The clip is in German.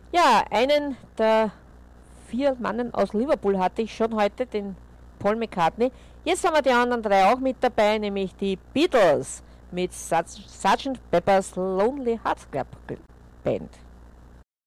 Ja, einen der vier Mannen aus Liverpool hatte ich schon heute, den Paul McCartney. Jetzt haben wir die anderen drei auch mit dabei, nämlich die Beatles mit Sgt. Pepper's Lonely Hearts Club Band.